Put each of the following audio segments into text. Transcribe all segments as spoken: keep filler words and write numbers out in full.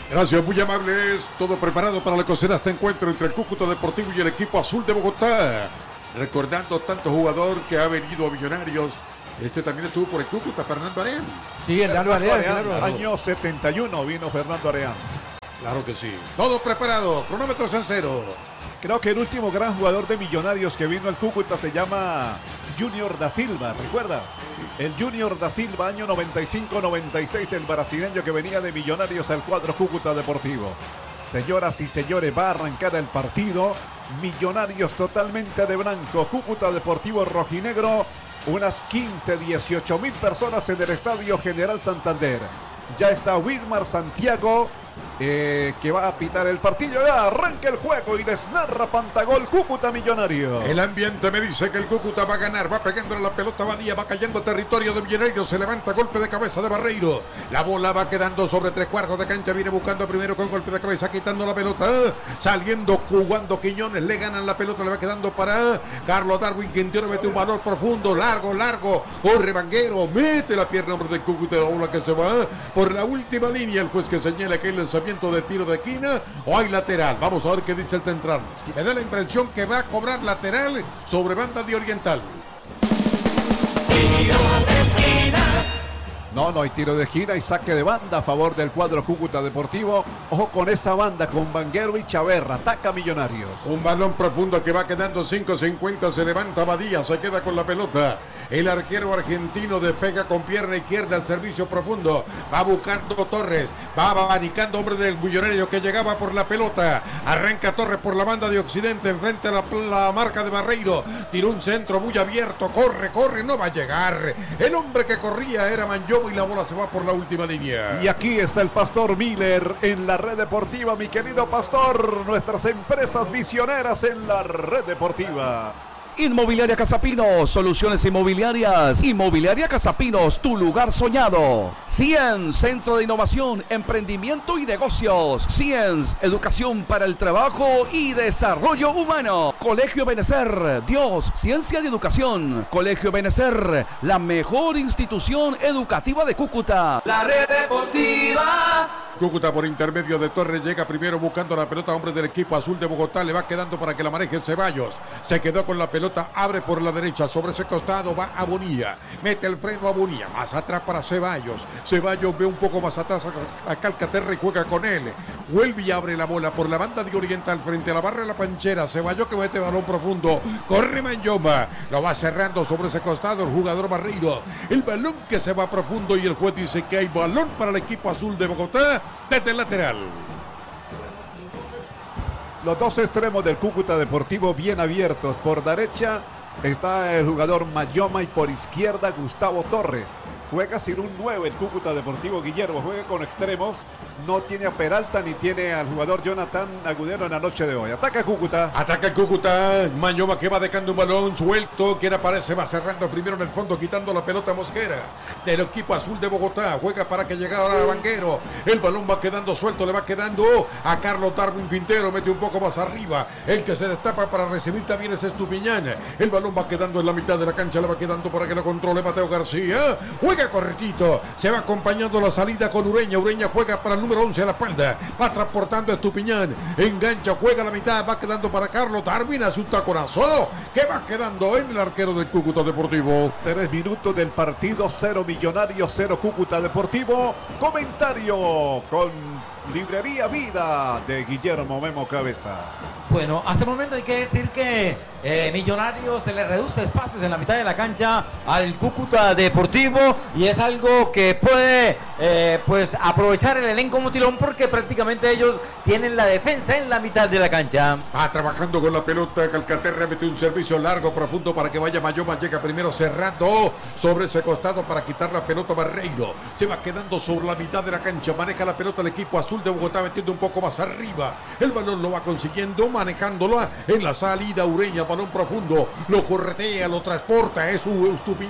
Gracias, muy amables. Todo preparado para la cocina este encuentro entre el Cúcuta Deportivo y el equipo azul de Bogotá. Recordando tanto jugador que ha venido a Millonarios. Este también estuvo por el Cúcuta, Fernando Areán. Sí, el Fernando Areán, Areán, claro. Año setenta y uno vino Fernando Areán. Claro que sí. Todo preparado, cronómetros en cero. Creo que el último gran jugador de Millonarios que vino al Cúcuta se llama Junior da Silva, ¿recuerda? El Junior da Silva, año noventa y cinco noventa y seis, el brasileño que venía de Millonarios al cuadro Cúcuta Deportivo. Señoras y señores, va a arrancar el partido. Millonarios totalmente de blanco, Cúcuta Deportivo rojinegro. Unas quince, dieciocho mil personas en el Estadio General Santander. Ya está Wilmar Santiago, eh, que va a pitar el partido. Ya arranca el juego y les narra Pantagol, Cúcuta Millonario. El ambiente me dice que el Cúcuta va a ganar. Va pegándole la pelota a Badía, va cayendo a territorio de Millonarios. Se levanta golpe de cabeza de Barreiro. La bola va quedando sobre tres cuartos de cancha. Viene buscando primero con golpe de cabeza, quitando la pelota. Saliendo, jugando Quiñones. Le ganan la pelota, le va quedando para Carlos Darwin Quintero. Mete un valor profundo, largo, largo. Corre Vanguero, mete la pierna hombre de Cúcuta. La bola que se va por la última línea. El juez que señala que hay lanzamiento de tiro de esquina o hay lateral. Vamos a ver qué dice el central. Me da la impresión que va a cobrar lateral sobre banda de Oriental. Tiro de esquina. No, no hay tiro de esquina y saque de banda a favor del cuadro Cúcuta Deportivo. Ojo con esa banda, con Vanguero y Chaverra. Ataca Millonarios. Un balón profundo que va quedando cinco cincuenta. Se levanta Badía, se queda con la pelota. El arquero argentino despega con pierna izquierda al servicio profundo. Va buscando Torres. Va abanicando hombre del Millonario que llegaba por la pelota. Arranca Torres por la banda de Occidente. Enfrente a la, la marca de Barreiro. Tiró un centro muy abierto. Corre, corre. No va a llegar. El hombre que corría era Manyomo y la bola se va por la última línea. Y aquí está el Pastor Miller en la red deportiva. Mi querido Pastor. Nuestras empresas visioneras en la red deportiva. Inmobiliaria Casapinos, soluciones inmobiliarias. Inmobiliaria Casapinos, tu lugar soñado. Cien, Centro de Innovación, Emprendimiento y Negocios. Cien, Educación para el Trabajo y Desarrollo Humano. Colegio Benecer, Dios, Ciencia y Educación. Colegio Benecer, la mejor institución educativa de Cúcuta. La red deportiva. Cúcuta por intermedio de Torres llega primero buscando la pelota, hombre del equipo azul de Bogotá, le va quedando para que la maneje Ceballos, se quedó con la pelota, abre por la derecha, sobre ese costado va a Bonilla, mete el freno a Bonilla, más atrás para Ceballos, Ceballos ve un poco más atrás a Calcaterra y juega con él, vuelve y abre la bola por la banda de Oriental frente a la barra de la Panchera, Ceballos que mete balón profundo, corre Manyoma, lo va cerrando sobre ese costado el jugador Barreiro, el balón que se va profundo y el juez dice que hay balón para el equipo azul de Bogotá, desde el lateral. Los dos extremos del Cúcuta Deportivo bien abiertos. Por derecha está el jugador Manyoma y por izquierda Gustavo Torres. Juega sin un nueve el Cúcuta Deportivo. Guillermo juega con extremos. No tiene a Peralta ni tiene al jugador Jonathan Agudelo en la noche de hoy. Ataca Cúcuta. Ataca el Cúcuta. Manyoma que va dejando un balón suelto. Quien aparece va cerrando primero en el fondo, quitando la pelota Mosquera. Del equipo azul de Bogotá. Juega para que llegue ahora a Vanguero. El balón va quedando suelto. Le va quedando a Carlos Darwin Quintero. Mete un poco más arriba. El que se destapa para recibir también es Estupiñán. El balón va quedando en la mitad de la cancha. Le va quedando para que lo controle Mateo García. Juega correctito, se va acompañando la salida con Ureña, Ureña juega para el número once a la espalda, va transportando a Estupiñán, engancha, juega a la mitad, va quedando para Carlos Darwin, hace un taconazo, que va quedando en el arquero del Cúcuta Deportivo. Tres minutos del partido, cero Millonarios, cero Cúcuta Deportivo. Comentario con Librería Vida de Guillermo Memo Cabeza. Bueno, hasta el momento hay que decir que eh, Millonarios se le reduce espacios en la mitad de la cancha al Cúcuta Deportivo y es algo que puede eh, pues aprovechar el elenco Mutilón porque prácticamente ellos tienen la defensa en la mitad de la cancha. Va trabajando con la pelota, Calcaterra mete un servicio largo, profundo para que vaya Manyoma, llega primero cerrando sobre ese costado para quitar la pelota Barreiro, se va quedando sobre la mitad de la cancha, maneja la pelota el equipo azul de Bogotá metiendo un poco más arriba, el balón lo va consiguiendo, manejándolo en la salida Ureña, balón profundo, lo corretea, lo transporta, es Estupiñán,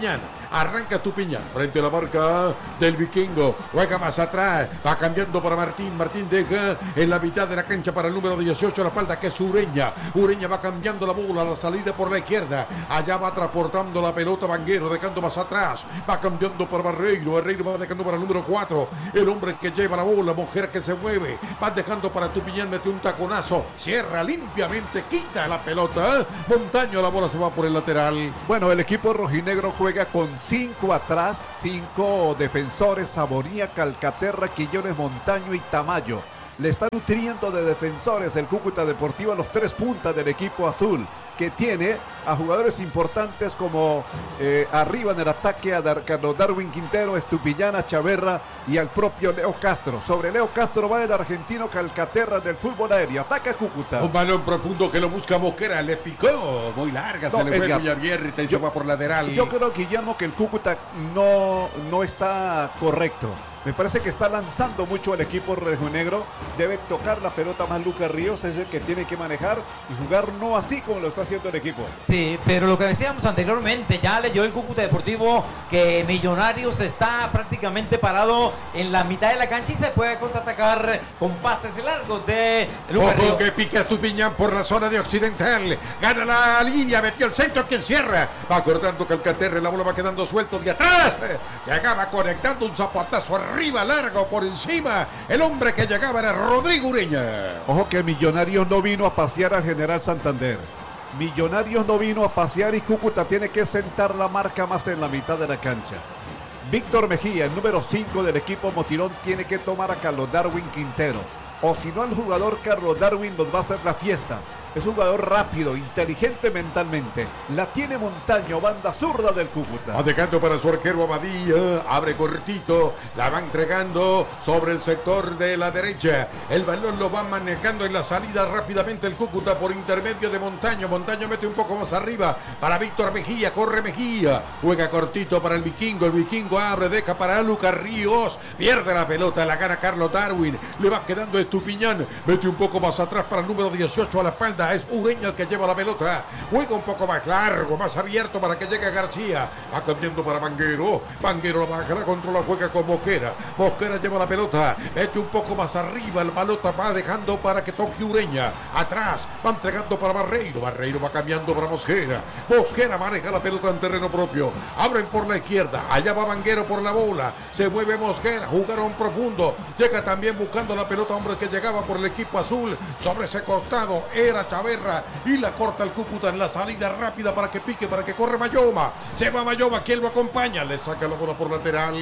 Arranca Estupiñán frente a la marca del Vikingo. Juega más atrás. Va cambiando para Martín. Martín deja en la mitad de la cancha para el número dieciocho. La espalda que es Ureña. Ureña va cambiando la bola. La salida por la izquierda. Allá va transportando la pelota Vanguero. Dejando más atrás. Va cambiando para Barreiro. Barreiro va dejando para el número cuatro. El hombre que lleva la bola. Mujer que se mueve. Va dejando para Estupiñán. Mete un taconazo. Cierra limpiamente. Quita la pelota. Montaño. La bola se va por el lateral. Bueno, el equipo rojinegro juega con cinco atrás, cinco defensores, Saboría, Calcaterra, Quillones, Montaño y Tamayo. Le está nutriendo de defensores el Cúcuta Deportivo a los tres puntas del equipo azul, que tiene a jugadores importantes como eh, arriba en el ataque a Dar Carlos Darwin Quintero, Estupiñán, Chaverra y al propio Leo Castro. Sobre Leo Castro va el argentino Calcaterra del fútbol aéreo. Ataca Cúcuta. Un balón profundo que lo busca Mosquera, le picó muy larga, no, se le fue Villavierri y se va por lateral. Yo creo, Guillermo, que el Cúcuta no, no está correcto. Me parece que está lanzando mucho el equipo rojinegro. Debe tocar la pelota más Lucas Ríos, es el que tiene que manejar y jugar no así como lo está haciendo el equipo. Sí, pero lo que decíamos anteriormente, ya leyó el Cúcuta Deportivo que Millonarios está prácticamente parado en la mitad de la cancha y se puede contraatacar con pases largos de Lucas Ojo Ríos. que pica Estupiñán por la zona de Occidental. Gana la línea, metió el centro, quien cierra. Va cortando Calcaterra, la bola va quedando suelto de atrás. Llegaba conectando un zapatazo arriba, largo por encima. El hombre que llegaba era Rodrigo Ureña. Ojo que Millonarios no vino a pasear al General Santander. Millonarios no vino a pasear y Cúcuta tiene que sentar la marca más en la mitad de la cancha. Víctor Mejía, el número cinco del equipo Motirón, tiene que tomar a Carlos Darwin Quintero. O si no, el jugador Carlos Darwin nos va a hacer la fiesta. Es un jugador rápido, inteligente mentalmente. La tiene Montaño, banda zurda del Cúcuta. Va dejando para su arquero Abadía. Abre cortito. La va entregando sobre el sector de la derecha. El balón lo va manejando en la salida rápidamente el Cúcuta por intermedio de Montaño. Montaño mete un poco más arriba para Víctor Mejía. Corre Mejía. Juega cortito para el Vikingo. El Vikingo abre, deja para Lucas Ríos. Pierde la pelota. La gana Carlos Darwin. Le va quedando Estupiñán. Mete un poco más atrás para el número dieciocho a la espalda. Es Ureña el que lleva la pelota. Juega un poco más largo, más abierto para que llegue García. Va cambiando para Vanguero. Vanguero la baja, la controla, juega con Mosquera. Mosquera lleva la pelota. Mete un poco más arriba. El balota va dejando para que toque Ureña. Atrás va entregando para Barreiro. Barreiro va cambiando para Mosquera. Mosquera maneja la pelota en terreno propio. Abren por la izquierda. Allá va Vanguero por la bola. Se mueve Mosquera. Jugaron profundo. Llega también buscando la pelota. Hombre que llegaba por el equipo azul. Sobre ese costado era Chaverra y la corta el Cúcuta en la salida rápida para que pique, para que corre Mayoma. Se va Mayoma, ¿quién lo acompaña? Le saca la bola por lateral.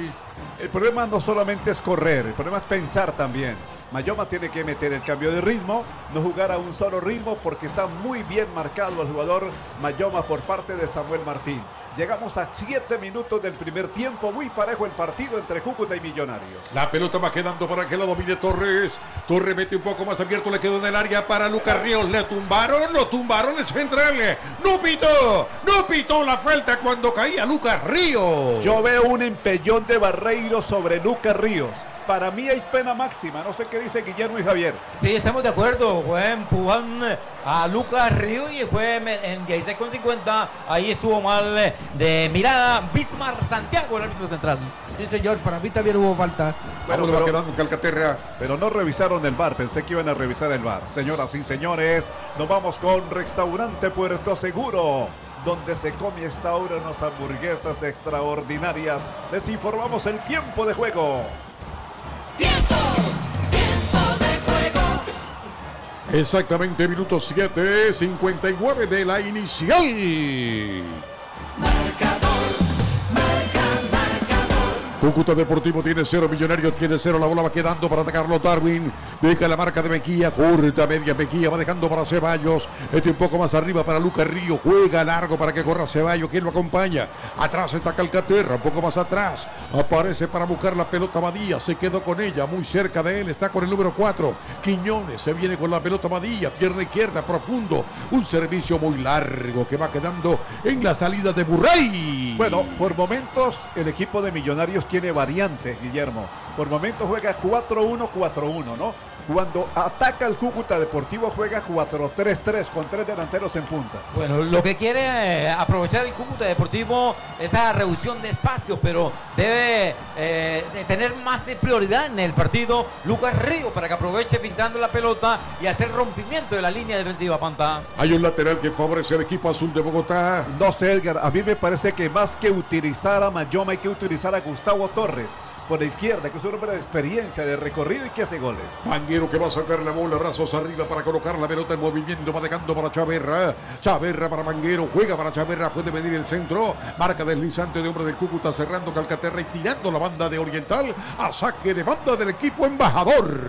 El problema no solamente es correr, el problema es pensar también. Mayoma tiene que meter el cambio de ritmo, no jugar a un solo ritmo porque está muy bien marcado el jugador Mayoma por parte de Samuel Martín. Llegamos a siete minutos del primer tiempo, muy parejo el partido entre Cúcuta y Millonarios. La pelota va quedando para que la domine Torres. Torres mete un poco más abierto, le quedó en el área para Lucas Ríos. Le tumbaron, lo tumbaron el central. No pitó, no pitó la falta cuando caía Lucas Ríos. Yo veo un empellón de Barreiro sobre Lucas Ríos. Para mí hay pena máxima, no sé qué dice Guillermo y Javier. Sí, estamos de acuerdo, fue empujón a Lucas Ríos y fue en dieciséis con cincuenta, ahí estuvo mal de mirada Bismar Santiago, el árbitro central. Sí, señor, para mí también hubo falta. Bueno, Bueno, va pero- quedando Calcaterra. Pero no revisaron el V A R, pensé que iban a revisar el V A R. Señoras y señores, nos vamos con Restaurante Puerto Seguro, donde se come esta hora unas hamburguesas extraordinarias. Les informamos el tiempo de juego. Tiempo, tiempo de juego. Exactamente, minuto siete, cincuenta y nueve de la inicial. Marcador, marca, marcador. Cúcuta Deportivo tiene cero, Millonarios tiene cero. La bola va quedando para Carlos Darwin. Deja la marca de Mejía, corta media Mejía, va dejando para Ceballos. Este un poco más arriba para Lucas Ríos. Juega largo para que corra Ceballos. ¿Quién lo acompaña? Atrás está Calcaterra, un poco más atrás. Aparece para buscar la pelota Badía. Se quedó con ella, muy cerca de él. Está con el número cuatro. Quiñones se viene con la pelota Badía. Pierna izquierda, profundo. Un servicio muy largo que va quedando en la salida de Burray. Bueno, por momentos el equipo de Millonarios tiene variantes, Guillermo. Por momentos juega cuatro uno cuatro uno, ¿no? Cuando ataca el Cúcuta Deportivo juega cuatro tres tres con tres delanteros en punta. Bueno, lo que quiere eh, aprovechar el Cúcuta Deportivo es esa reducción de espacio, pero debe eh, de tener más prioridad en el partido Lucas Río para que aproveche pintando la pelota y hacer rompimiento de la línea defensiva, Panta. Hay un lateral que favorece al equipo azul de Bogotá. No sé, Edgar, a mí me parece que más que utilizar a Mayoma hay que utilizar a Gustavo Torres por la izquierda, que es un hombre de experiencia, de recorrido y que hace goles. Vanguero que va a sacar la bola, brazos arriba para colocar la pelota en movimiento, va dejando para Chaverra. Chaverra para Vanguero, juega para Chaverra, puede venir el centro. Marca deslizante de hombre del Cúcuta, cerrando Calcaterra y tirando la banda de Oriental a saque de banda del equipo embajador.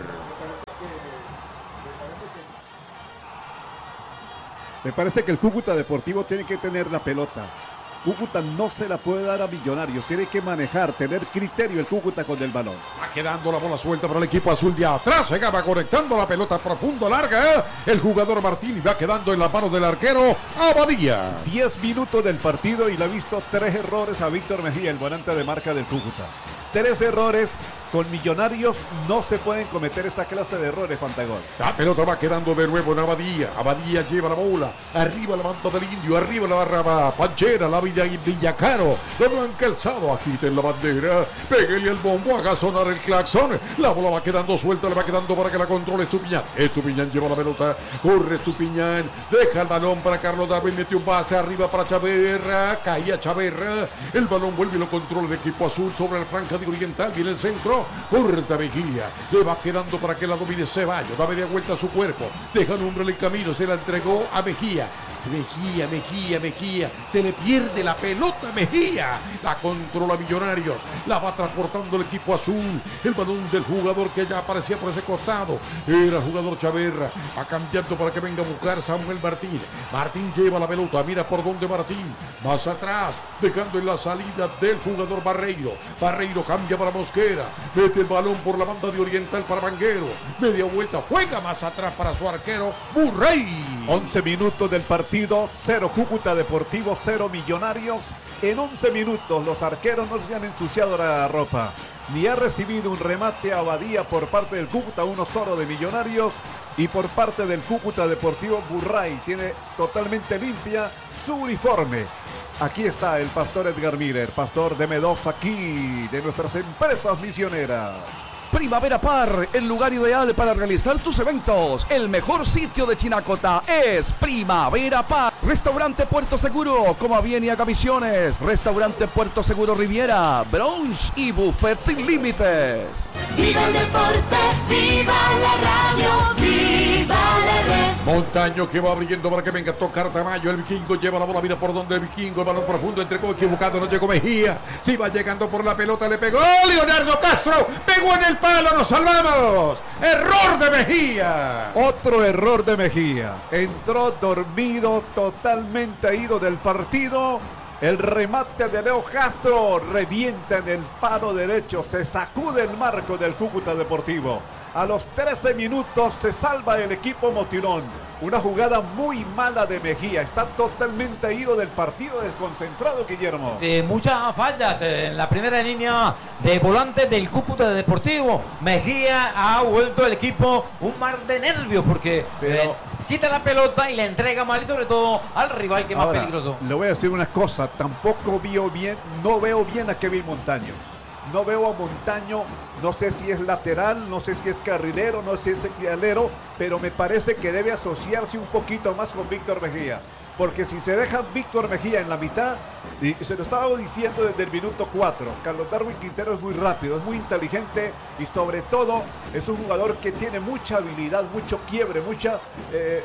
Me parece que el Cúcuta Deportivo tiene que tener la pelota. Cúcuta no se la puede dar a Millonarios, tiene que manejar, tener criterio el Cúcuta con el balón. Va quedando la bola suelta para el equipo azul de atrás, se va conectando la pelota profundo, larga, ¿eh? El jugador Martín va quedando en la mano del arquero Abadía. diez minutos del partido y le ha visto tres errores a Víctor Mejía, el volante de marca del Cúcuta. Tres errores, con Millonarios no se pueden cometer esa clase de errores, Pantagón. La pelota va quedando de nuevo en Abadía. Abadía lleva la bola. Arriba la manta del Indio. Arriba la barra Panchera. La Villa Villacaro. Lo blanca alzado. Agiten la bandera. Pégale el bombo. Haga sonar el claxon. La bola va quedando suelta. Le va quedando para que la controle Estupiñán. Estupiñán lleva la pelota. Corre Estupiñán. Deja el balón para Carlos David. Metió un pase arriba para Chaverra. Caía Chaverra. El balón vuelve y lo controla el equipo azul sobre la franja de Oriental. Viene el centro. Corta Mejía, le va quedando para que la domine Ceballos, da media vuelta a su cuerpo, deja un hombre en el camino, se la entregó a Mejía. Mejía, Mejía, Mejía, se le pierde la pelota Mejía, la controla Millonarios, la va transportando el equipo azul, el balón del jugador que ya aparecía por ese costado, era el jugador Chaverra, va cambiando para que venga a buscar Samuel Martín, Martín lleva la pelota, mira por dónde Martín, más atrás, dejando en la salida del jugador Barreiro, Barreiro cambia para Mosquera, mete el balón por la banda de Oriental para Vanguero, media vuelta, juega más atrás para su arquero, Burrey. once minutos del partido. Cero Cúcuta Deportivo, cero Millonarios. En once minutos los arqueros no se han ensuciado la ropa. Ni ha recibido un remate a Abadía por parte del Cúcuta, uno solo de Millonarios. Y por parte del Cúcuta Deportivo, Burray tiene totalmente limpia su uniforme. Aquí está el pastor Edgar Miller, pastor de M dos aquí, de nuestras empresas misioneras. Primavera Par, el lugar ideal para realizar tus eventos. El mejor sitio de Chinacota es Primavera Par. Restaurante Puerto Seguro, Coma Bien y Haga Misiones. Restaurante Puerto Seguro Riviera, brunch y buffet sin límites. Viva el deporte, viva la radio, viva la red. Montaño que va abriendo para que venga a tocar Tamayo. El vikingo lleva la bola, mira por donde el vikingo. El balón profundo, entregó equivocado, no llegó Mejía. Se va llegando por la pelota, le pegó Leonardo Castro. Pegó en el palo, nos salvamos. Error de Mejía. Otro error de Mejía. Entró dormido, totalmente ido del partido. El remate de Leo Castro revienta en el palo derecho, se sacude el marco del Cúcuta Deportivo. A los trece minutos se salva el equipo Motilón. Una jugada muy mala de Mejía, está totalmente ido del partido, desconcentrado, Guillermo. Sí, muchas fallas en la primera línea de volantes del Cúcuta Deportivo. Mejía ha vuelto el equipo un mar de nervios porque Pero, eh, quita la pelota y le entrega mal y sobre todo al rival que es más ahora, peligroso. le voy a decir una cosa, tampoco veo bien, no veo bien a Kevin Montaño. No veo a Montaño, no sé si es lateral, no sé si es carrilero, no sé si es alero, pero me parece que debe asociarse un poquito más con Víctor Mejía. Porque si se deja Víctor Mejía en la mitad, y se lo estaba diciendo desde el minuto cuatro, Carlos Darwin Quintero es muy rápido, es muy inteligente y sobre todo es un jugador que tiene mucha habilidad, mucho quiebre, mucha... Eh,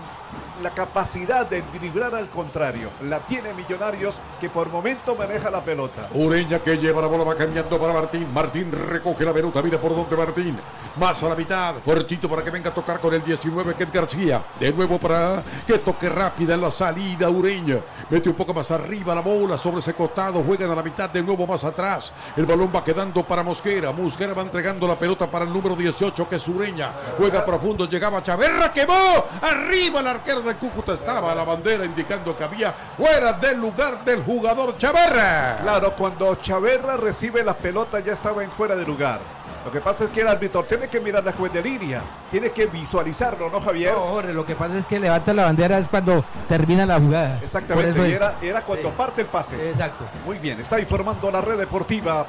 la capacidad de driblar al contrario. La tiene Millonarios, que por momento maneja la pelota. Ureña que lleva la bola, va cambiando para Martín. Martín recoge la pelota, mira por donde Martín. Más a la mitad, cortito para que venga a tocar con el diecinueve, que es García. De nuevo para que toque rápida en la salida Ureña. Mete un poco más arriba la bola sobre ese costado, juegan a la mitad, de nuevo más atrás. El balón va quedando para Mosquera. Mosquera va entregando la pelota para el número dieciocho, que es Ureña. Juega profundo, llegaba Chaverra, quemó. Arriba el arquero de del Cúcuta estaba la bandera indicando que había fuera del lugar del jugador Chaverra. Claro, cuando Chaverra recibe la pelota ya estaba en fuera de lugar. Lo que pasa es que el árbitro tiene que mirar la juez de línea, tiene que visualizarlo, ¿no, Javier? No, Jorge, lo que pasa es que levanta la bandera es cuando termina la jugada. Exactamente, Por eso y es. era, era cuando Sí. parte el pase. Exacto. Muy bien, está informando la red deportiva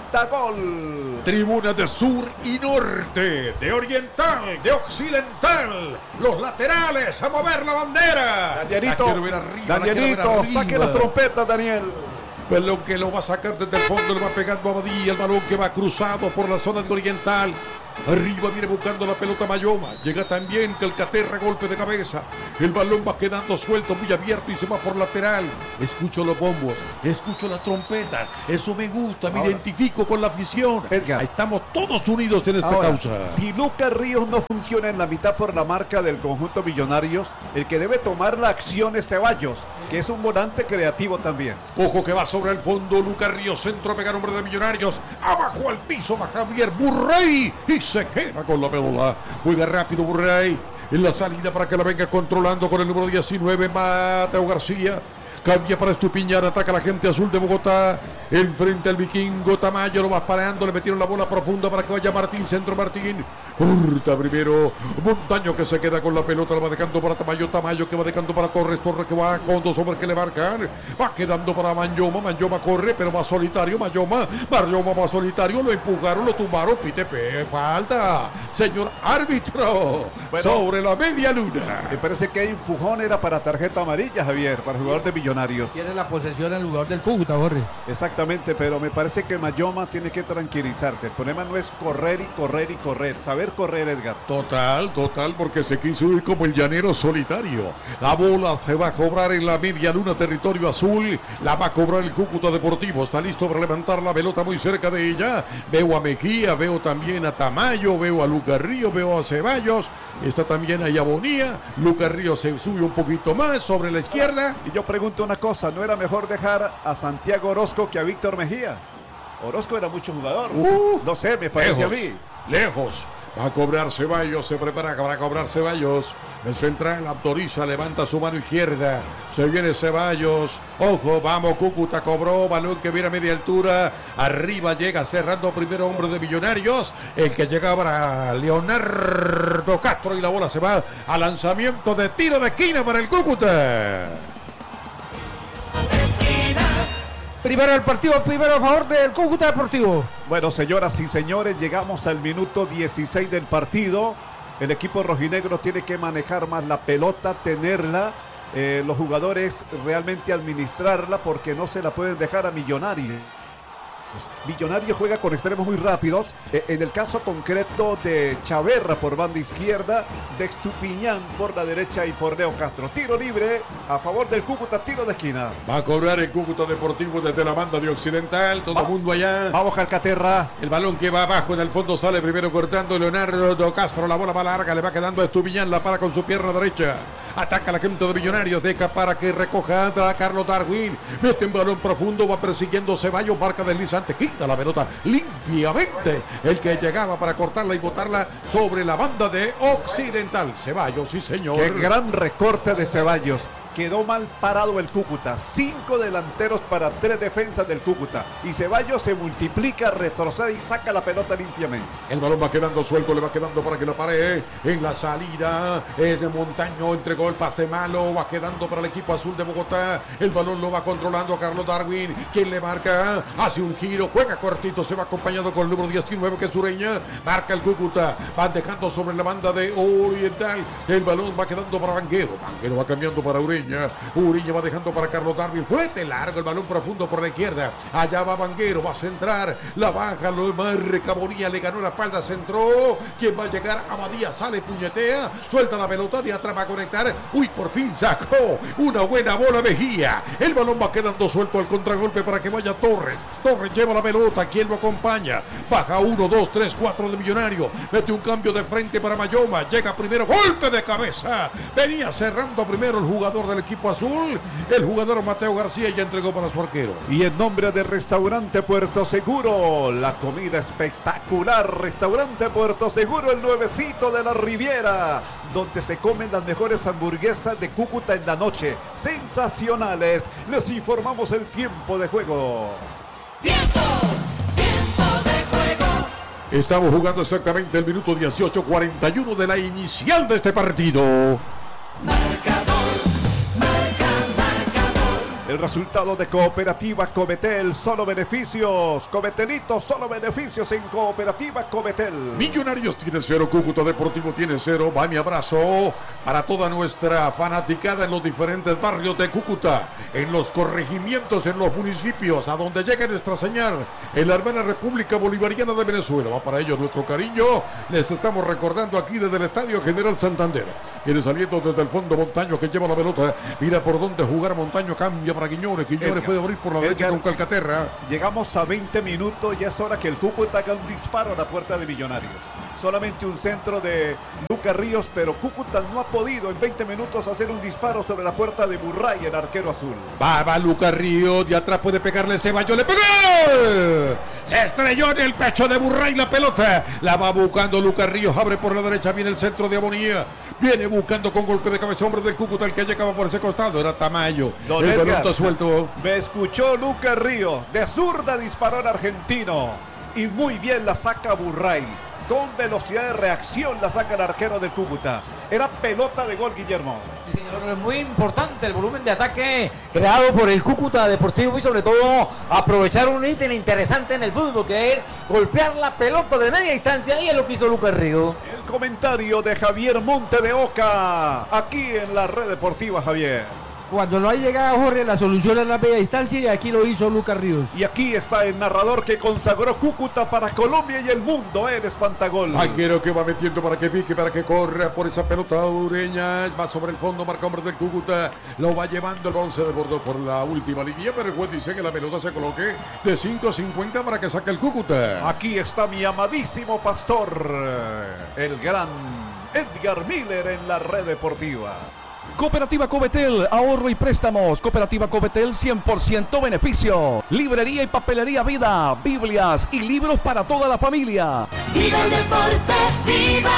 Pantagol. Tribunas de sur y norte, de oriental, de occidental, los laterales a mover la bandera. Danielito, La quiero ver arriba, la quiero ver Danielito, arriba. saque las trompetas, Daniel. Balón que lo va a sacar desde el fondo, le va pegando a Badía, el balón que va cruzado por la zona de oriental. Arriba viene buscando la pelota Mayoma. Llega también Calcaterra, golpe de cabeza. El balón va quedando suelto, muy abierto y se va por lateral. Escucho los bombos, escucho las trompetas. Eso me gusta, me Ahora, identifico con la afición. Edgar. Estamos todos unidos en esta Ahora, causa. si Lucas Ríos no funciona en la mitad por la marca del conjunto Millonarios, el que debe tomar la acción es Ceballos, que es un volante creativo también. Ojo que va sobre el fondo, Lucas Ríos, centro a pegar hombre de Millonarios. Abajo al piso va Javier Burrey y se queda con la pelota. Juega rápido Burrey en la salida para que la venga controlando con el número diecinueve, Mateo García. Cambia para Estupiñán, ataca a la gente azul de Bogotá. Enfrente al vikingo Tamayo, lo va parando, le metieron la bola profunda para que vaya Martín, centro Martín. Hurta primero, Montaño que se queda con la pelota, la va dejando para Tamayo, Tamayo que va dejando para Torres, Torres que va con dos hombres que le marcan. Va quedando para Mayoma, Mayoma corre, pero va solitario, Mayoma, Mayoma va solitario, lo empujaron, lo tumbaron, pite, pe, falta. Señor árbitro, Bueno, sobre la media luna. Me parece que hay empujón, era para tarjeta amarilla, Javier, para el jugador de Millonarios. Tiene la posesión en lugar del Cúcuta, Jorge. Exactamente, pero me parece que Mayoma tiene que tranquilizarse. El problema no es correr y correr y correr, saber correr, Edgar. Total, total, porque se quiso ir como el llanero solitario. La bola se va a cobrar en la media luna, territorio azul. La va a cobrar el Cúcuta Deportivo. Está listo para levantar la pelota muy cerca de ella. Veo a Mejía, veo también a Tamayo, veo a Lucas Ríos, veo a Ceballos. Está también ahí a Bonía. Lucas Ríos se sube un poquito más sobre la izquierda. Y yo pregunto una cosa, ¿no era mejor dejar a Santiago Orozco que a Víctor Mejía? Orozco era mucho jugador. Uh, no sé, me parece lejos, a mí. Lejos. Va a cobrar Ceballos, se prepara para cobrar Ceballos. El central autoriza, levanta su mano izquierda. Se viene Ceballos. Ojo, vamos, Cúcuta cobró. Balón que viene a media altura. Arriba llega cerrando primero hombre de Millonarios. El que llegaba era Leonardo Castro y la bola se va a lanzamiento de tiro de esquina para el Cúcuta. Primero el partido, primero a favor del Cúcuta Deportivo. Bueno, señoras y señores, llegamos al minuto dieciséis del partido. El equipo rojinegro tiene que manejar más la pelota, tenerla. Eh, los jugadores realmente administrarla porque no se la pueden dejar a Millonarios. Millonario juega con extremos muy rápidos. Eh, en el caso concreto de Chaverra por banda izquierda, de Estupiñán por la derecha y por Leo Castro. Tiro libre a favor del Cúcuta, tiro de esquina. Va a cobrar el Cúcuta Deportivo desde la banda de Occidental. Todo el Va- mundo allá. Vamos, Calcaterra. El balón que va abajo en el fondo sale primero cortando Leonardo Castro. La bola va larga, le va quedando a Estupiñán, la para con su pierna derecha. Ataca la gente de Millonarios, deja para que recoja a Carlos Darwin. Mete un balón profundo, va persiguiendo Ceballos, marca deslizante, quita la pelota limpiamente. El que llegaba para cortarla y botarla sobre la banda de Occidental. Ceballos, sí señor. Qué gran recorte de Ceballos. Quedó mal parado el Cúcuta. Cinco delanteros para tres defensas del Cúcuta. Y Ceballos se multiplica, retrocede y saca la pelota limpiamente. El balón va quedando suelto, le va quedando para que la pare en la salida. Es Montaño, entregó el pase malo, va quedando para el equipo azul de Bogotá. El balón lo va controlando a Carlos Darwin, quien le marca, hace un giro, juega cortito, se va acompañado con el número diecinueve que es Ureña. Marca el Cúcuta, van dejando sobre la banda de Oriental. El balón va quedando para Banguero, Banguero va cambiando para Ureña. Ureña va dejando para Carlos Darwin, fuerte largo el balón profundo por la izquierda. Allá va Banguero, va a centrar, la baja, lo marca Bonilla, le ganó la espalda, centró. ¿Quién va a llegar? Abadía sale, puñetea, suelta la pelota, de atrás va a conectar. Uy, por fin sacó una buena bola Mejía. El balón va quedando suelto al contragolpe para que vaya Torres. Torres lleva la pelota, ¿quién lo acompaña? Baja uno, dos, tres, cuatro de Millonario. Mete un cambio de frente para Mayoma. Llega primero, golpe de cabeza. Venía cerrando primero el jugador de el equipo azul. El jugador Mateo García ya entregó para su arquero. Y en nombre de Restaurante Puerto Seguro, la comida espectacular. Restaurante Puerto Seguro, el nuevecito de la Riviera, donde se comen las mejores hamburguesas de Cúcuta en la noche. Sensacionales. Les informamos el tiempo de juego. ¡Tiempo! ¡Tiempo de juego! Estamos jugando exactamente el minuto dieciocho cuarenta y uno de la inicial de este partido. Marcador, marca, marcador. El resultado de Cooperativa Cometel, solo beneficios. Cometelito, solo beneficios en Cooperativa Cometel. Millonarios tiene cero, Cúcuta Deportivo tiene cero. Va mi abrazo para toda nuestra fanaticada en los diferentes barrios de Cúcuta, en los corregimientos, en los municipios, a donde llegue nuestra señal, en la hermana República Bolivariana de Venezuela. Va para ellos nuestro cariño. Les estamos recordando aquí desde el Estadio General Santander. Viene saliendo desde el fondo Montaño, que lleva la pelota. Mira por dónde jugar Montaño, cambia para Quiñones. Quiñones Edgar, puede abrir por la Edgar, derecha con Calcaterra. Llegamos a veinte minutos y es hora que el Cúcuta haga un disparo a la puerta de Millonarios. Solamente un centro de Lucas Ríos, pero Cúcuta no ha podido en veinte minutos hacer un disparo sobre la puerta de Burray, el arquero azul. Va, va Lucas Ríos, de atrás puede pegarle Ceballos, le pegó. Se estrelló en el pecho de Burray la pelota. La va buscando Lucas Ríos, abre por la derecha, viene el centro de Abonía. Viene buscando con golpe de cabeza hombre del Cúcuta, el que llegaba por ese costado, era Tamayo. Don el Edgar, balón está suelto. Me escuchó Lucas Ríos, de zurda disparó el argentino. Y muy bien la saca Burray. Con velocidad de reacción la saca el arquero del Cúcuta. Era pelota de gol, Guillermo. Sí, señor, es muy importante el volumen de ataque creado por el Cúcuta Deportivo y sobre todo aprovechar un ítem interesante en el fútbol, que es golpear la pelota de media distancia, y es lo que hizo Lucas Río. El comentario de Javier Monte de Oca, aquí en la Red Deportiva, Javier. Cuando no hay llegada, Jorge, la solución es la media distancia, y aquí lo hizo Lucas Ríos. Y aquí está el narrador que consagró Cúcuta para Colombia y el mundo, el Espantagol. Arquero que va metiendo para que pique, para que corra por esa pelota Ureña. Va sobre el fondo, marca hombre del Cúcuta. Lo va llevando el balón, se desbordó por la última línea, pero el juez dice que la pelota se coloque de cinco cincuenta para que saque el Cúcuta. Aquí está mi amadísimo pastor, el gran Edgar Miller en la Red Deportiva. Cooperativa Cometel, ahorro y préstamos. Cooperativa Cometel, cien por ciento beneficio. Librería y papelería Vida, Biblias y libros para toda la familia. ¡Viva el deporte! ¡Viva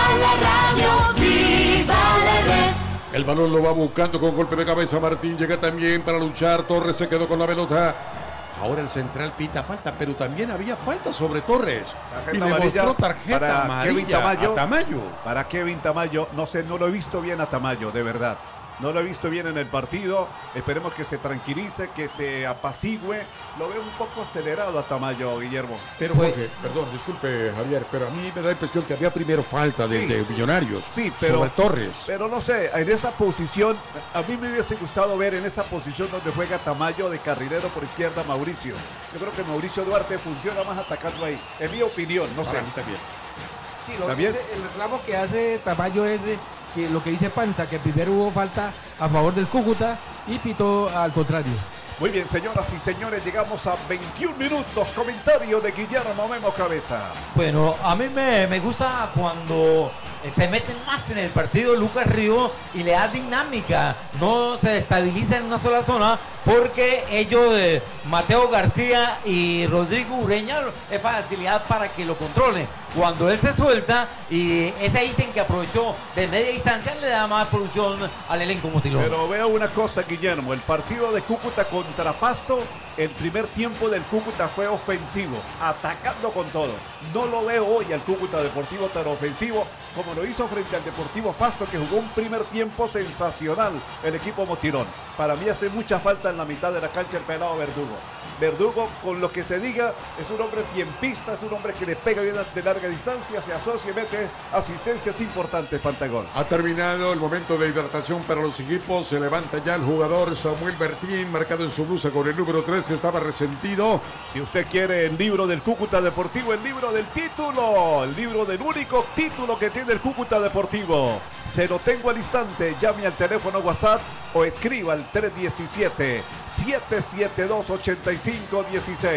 la radio! ¡Viva la red! El balón lo va buscando con golpe de cabeza. Martín llega también para luchar. Torres se quedó con la pelota. Ahora el central pita falta, pero también había falta sobre Torres. Tarjeta y le amarilla mostró tarjeta para amarilla Kevin Tamayo. a Tamayo. Para Kevin Tamayo, no sé, no lo he visto bien a Tamayo, de verdad. No lo he visto bien en el partido. Esperemos que se tranquilice, que se apacigüe. Lo veo un poco acelerado a Tamayo, Guillermo. Pero Jorge, perdón, disculpe Javier, pero a mí me da la impresión que había primero falta de, Sí. de Millonarios Sí, pero, sobre Torres. pero no sé, en esa posición, a mí me hubiese gustado ver en esa posición donde juega Tamayo de carrilero por izquierda Mauricio. Yo creo que Mauricio Duarte funciona más atacando ahí, en mi opinión, no sé. Para mí también. Sí, lo que ¿También? hace- el reclamo que hace Tamayo es eh, que lo que dice Panta, que primero hubo falta a favor del Cúcuta y pitó al contrario. Muy bien, señoras y señores, llegamos a veintiún minutos. Comentario de Guillermo Memo Cabeza. Bueno, a mí me, me gusta cuando eh, se meten más en el partido Lucas Río y le da dinámica, no se estabiliza en una sola zona, porque ellos, eh, Mateo García y Rodrigo Ureña, es facilidad para que lo controle. Cuando él se suelta y ese ítem que aprovechó de media distancia le da más producción al elenco motilón. Pero veo una cosa, Guillermo, el partido de Cúcuta contra Pasto, el primer tiempo del Cúcuta fue ofensivo, atacando con todo. No lo veo hoy al Cúcuta Deportivo tan ofensivo como lo hizo frente al Deportivo Pasto, que jugó un primer tiempo sensacional el equipo motilón. Para mí hace mucha falta en la mitad de la cancha el pelado Verdugo. Verdugo, con lo que se diga, es un hombre tiempista, es un hombre que le pega bien de larga distancia, se asocia y mete asistencias importantes, Pantagón. Ha terminado el momento de hidratación para los equipos. Se levanta ya el jugador Samuel Bertín, marcado en su blusa con el número tres, que estaba resentido. Si usted quiere el libro del Cúcuta Deportivo, el libro del título, el libro del único título que tiene el Cúcuta Deportivo, se lo tengo al instante. Llame al teléfono WhatsApp o escriba al tres uno siete, siete siete dos, ocho cinco uno seis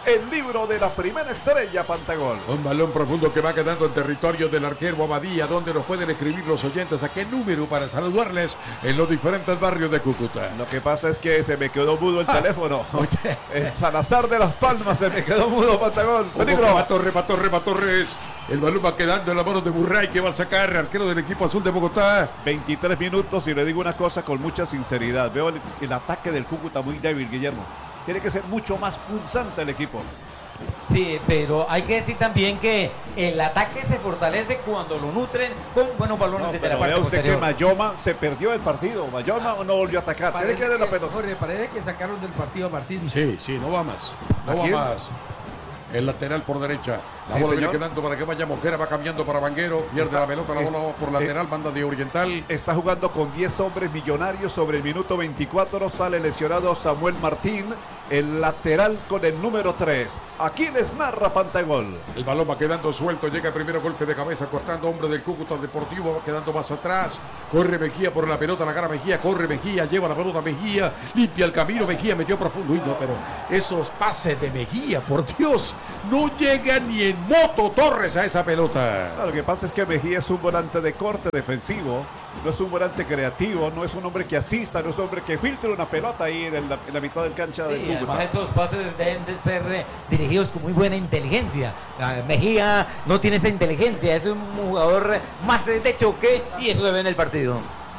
el libro de la primera estrella, Pantagol. Un balón profundo que va quedando en territorio del arquero Abadía, donde nos pueden escribir los oyentes a qué número para saludarles en los diferentes barrios de Cúcuta. Lo que pasa es que se me quedó mudo el ah, teléfono. El Salazar de Las Palmas se me quedó mudo, Pantagol. Peligro. Va Torres, va Torres, va Torres. El balón va quedando en las manos de Burray, que va a sacar, arquero del equipo azul de Bogotá. veintitrés minutos y le digo una cosa con mucha sinceridad. Veo el, el ataque del Cúcuta muy débil, Guillermo. Tiene que ser mucho más punzante el equipo. Sí, pero hay que decir también que el ataque se fortalece cuando lo nutren con buenos balones no, desde la parte vea usted posterior. que Mayoma se perdió el partido. Mayoma ah, no volvió a atacar. Tiene que darle la pelota. Jorge, parece que sacaron del partido a Martín. Sí, sí, no va más. No va más. El lateral por derecha. La sí, bola señor. viene quedando para que vaya Mosquera, va cambiando para Vanguero, pierde está, la pelota, la bola va por lateral, banda de Oriental. Está jugando con diez hombres Millonarios sobre el minuto veinticuatro, sale lesionado Samuel Martín, el lateral con el número tres. Aquí les narra Pantagol. El balón va quedando suelto, llega el primero golpe de cabeza, cortando hombre del Cúcuta Deportivo, va quedando más atrás. Corre Mejía por la pelota, la cara Mejía, corre Mejía, lleva la pelota Mejía, limpia el camino, Mejía metió profundo. Uy, no, pero esos pases de Mejía, por Dios, no llegan ni en moto Torres a esa pelota. No, lo que pasa es que Mejía es un volante de corte defensivo, no es un volante creativo, no es un hombre que asista, no es un hombre que filtre una pelota ahí en la, en la mitad del cancha sí, del Cúcuta. Además, esos pases deben de ser eh, dirigidos con muy buena inteligencia. Uh, Mejía no tiene esa inteligencia, es un jugador más de choque y eso se ve en el partido.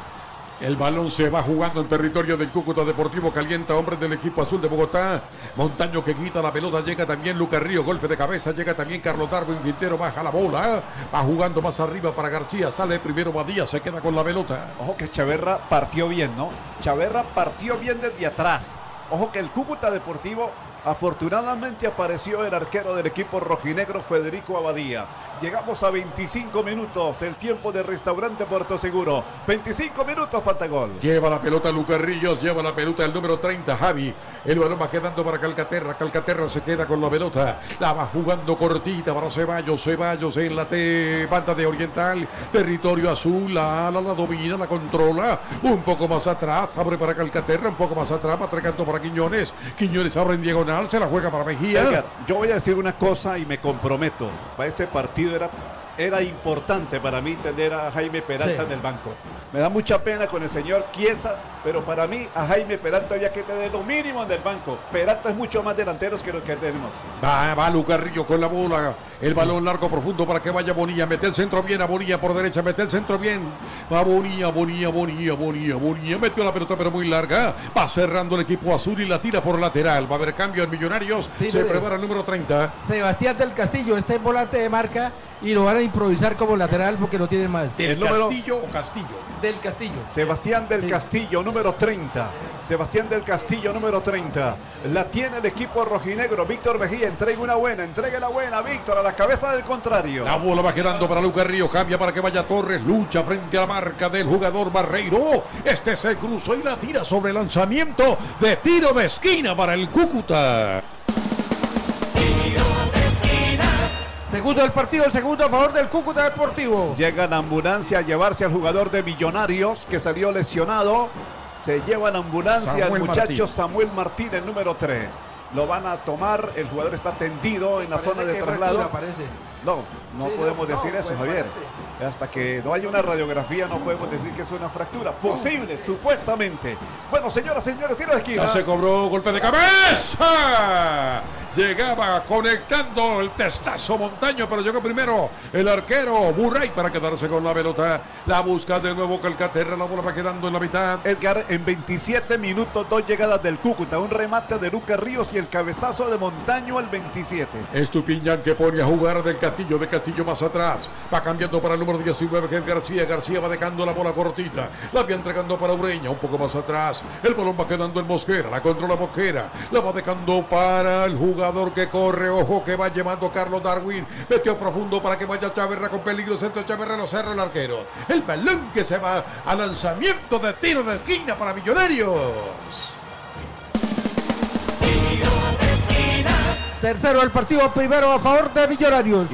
El balón se va jugando en territorio del Cúcuta Deportivo, calienta hombres del equipo azul de Bogotá. Montaño que quita la pelota, llega también Lucas Río, golpe de cabeza, llega también Carlos Darwin Quintero, baja la bola, va jugando más arriba para García, sale primero Badía, se queda con la pelota. Ojo que Chaverra partió bien, ¿no? Chaverra partió bien desde atrás. Ojo que el Cúcuta Deportivo, afortunadamente apareció el arquero del equipo rojinegro, Federico Abadía. Llegamos a veinticinco minutos, el tiempo de Restaurante Puerto Seguro. veinticinco minutos, Pantagol. Lleva la pelota Lucas Ríos, lleva la pelota el número treinta, Javi. El balón va quedando para Calcaterra, Calcaterra se queda con la pelota. La va jugando cortita para Ceballos, Ceballos en la T, banda de Oriental, territorio azul, la ala, la domina, la controla. Un poco más atrás, abre para Calcaterra, un poco más atrás, va atacando para Quiñones. Quiñones abre en diagonal, se la juega para Mejía. Edgar, yo voy a decir una cosa y me comprometo. Para este partido era, era importante para mí tener a Jaime Peralta sí. en el banco. Me da mucha pena con el señor Chiesa, pero para mí a Jaime Peralta había que tener lo mínimo en el banco. Peralta es mucho más delanteros que lo que tenemos. Va, va Lucas Río con la bola. El balón largo profundo para que vaya Bonilla. Mete el centro bien a Bonilla por derecha. Mete el centro bien. Va Bonilla, Bonilla, Bonilla, Bonilla, Bonilla. Metió la pelota pero muy larga. Va cerrando el equipo azul y la tira por lateral. Va a haber cambio en Millonarios. Sí, Se prepara el número treinta. Sebastián del Castillo está en volante de marca y lo van a improvisar como lateral porque no tienen más. ¿Del número... Castillo o Castillo? Del Castillo. Sebastián del sí. Castillo, número treinta. Sebastián del Castillo, número treinta. La tiene el equipo rojinegro. Víctor Mejía entrega una buena, entrega la buena. Víctor a la cabeza del contrario. La bola va quedando para Lucas Río. Cambia para que vaya Torres. Lucha frente a la marca del jugador Barreiro. Este se cruzó y la tira sobre el lanzamiento de tiro de esquina para el Cúcuta. Segundo del partido, segundo a favor del Cúcuta Deportivo. Llega la ambulancia a llevarse al jugador de Millonarios que salió lesionado. Se lleva la ambulancia al muchacho Martín. Samuel Martín, el número tres. Lo van a tomar, el jugador está tendido en la parece zona de traslado. No, no sí, podemos no, decir no, eso, Javier. Parece. Hasta que no haya una radiografía no podemos decir que es una fractura. Posible, no. supuestamente. Bueno, señoras, señores, tiro de esquina. Ya se cobró golpe de cabeza. Llegaba conectando el testazo Montaño, pero llegó primero el arquero Burray para quedarse con la pelota. La busca de nuevo Calcaterra, la bola va quedando en la mitad. Edgar, en veintisiete minutos, dos llegadas del Cúcuta, un remate de Lucas Ríos y el cabezazo de Montaño al veintisiete. Estupiñán que pone a jugar del Castillo, de Castillo más atrás. Va cambiando para el número diecinueve, que es García. García va dejando la bola cortita. La va entregando para Ureña, un poco más atrás. El balón va quedando en Mosquera, la controla Mosquera. La va dejando para el jugador que corre, ojo que va llevando Carlos Darwin, metió profundo para que vaya Chaverra con peligro, centro Chaverra, lo cerra el arquero, el balón que se va al lanzamiento de tiro de esquina para Millonarios. Tercero el partido, primero a favor de Millonarios.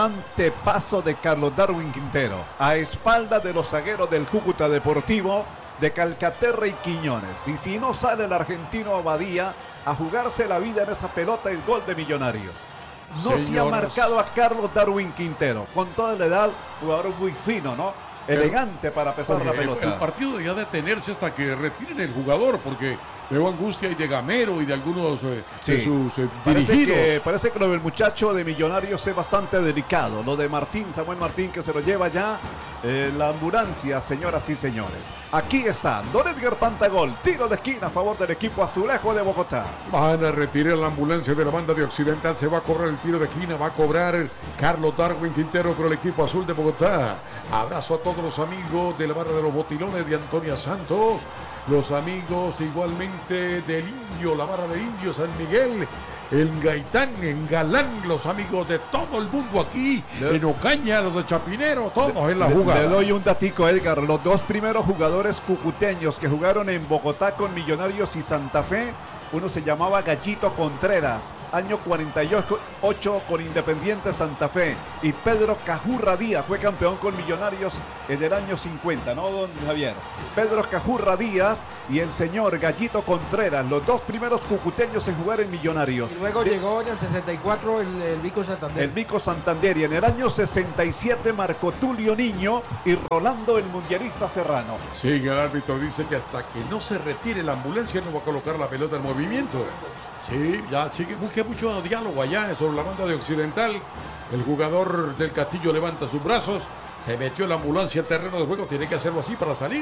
Impresionante paso de Carlos Darwin Quintero a espalda de los zagueros del Cúcuta Deportivo. de Calcaterra y Quiñones. Y si no sale el argentino Abadía a jugarse la vida en esa pelota, el gol de Millonarios. No Señoras. se ha marcado a Carlos Darwin Quintero. Con toda la edad, jugador muy fino, ¿no? Elegante para pesar la pelota. El, el partido debería detenerse hasta que retiren el jugador, porque veo angustia y de Gamero y de algunos eh, sí. de sus eh, parece dirigidos. Que, parece que lo del muchacho de Millonarios es bastante delicado. Lo de Martín, Samuel Martín, que se lo lleva ya eh, la ambulancia, señoras y señores. Aquí está Don Edgar Pantagol, tiro de esquina a favor del equipo azulejo de Bogotá. Van a retirar la ambulancia de la banda de Occidental, se va a cobrar el tiro de esquina, va a cobrar Carlos Darwin Quintero por el equipo azul de Bogotá. Abrazo a todos los amigos de la barra de los Botilones de Antonia Santos. Los amigos igualmente del Indio, la barra de Indio San Miguel, en Gaitán, en Galán, los amigos de todo el mundo aquí, le, en Ocaña, los de Chapinero, todos le, en la jugada. Le doy un datico, Edgar. Los dos primeros jugadores cucuteños que jugaron en Bogotá con Millonarios y Santa Fe, uno se llamaba Gallito Contreras, año cuarenta y ocho con Independiente Santa Fe, y Pedro Cajurra Díaz fue campeón con Millonarios en el año cincuenta, ¿no, don Javier? Pedro Cajurra Díaz y el señor Gallito Contreras, los dos primeros cucuteños en jugar en Millonarios. Y luego de, llegó en el sesenta y cuatro el, el Vico Santander. El Vico Santander, y en el año sesenta y siete Marco Tulio Niño y Rolando el Mundialista Serrano. Sí, el árbitro dice que hasta que no se retire la ambulancia no va a colocar la pelota en movimiento. Sí, ya sigue, busque mucho diálogo allá sobre la banda de Occidental. El jugador del Castillo levanta sus brazos, se metió la ambulancia al terreno de juego, tiene que hacerlo así para salir.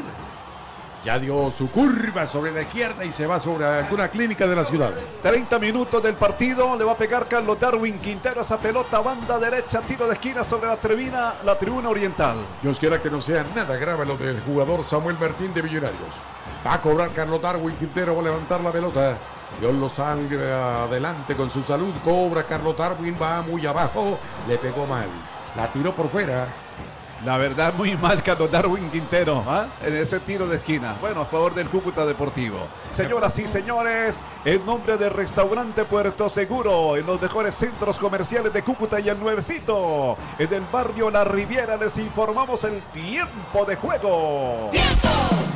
Ya dio su curva sobre la izquierda y se va sobre alguna clínica de la ciudad. treinta minutos del partido, le va a pegar Carlos Darwin Quintero esa pelota, banda derecha, tiro de esquina sobre la tribuna, la tribuna oriental. Dios quiera que no sea nada grave lo del jugador Samuel Martín de Millonarios. Va a cobrar Carlos Darwin Quintero, va a levantar la pelota. Dios lo salve adelante con su salud. Cobra Carlos Darwin, va muy abajo. Le pegó mal. La tiró por fuera. La verdad, muy mal Carlos Darwin Quintero, ¿eh? En ese tiro de esquina. Bueno, a favor del Cúcuta Deportivo. Señoras y señores, en nombre del restaurante Puerto Seguro, en los mejores centros comerciales de Cúcuta y el Nuevecito, en el barrio La Riviera, les informamos el tiempo de juego. ¡Tiempo!